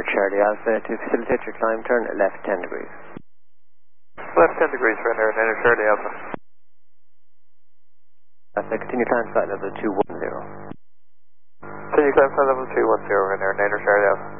Charlie Alpha. To facilitate your climb, turn left 10 degrees. Left 10 degrees, Ryanair, Niner Charlie Alpha. Alpha, continue climb flight level 210. Continue climb flight level 210, Ryanair, Niner Charlie Alpha.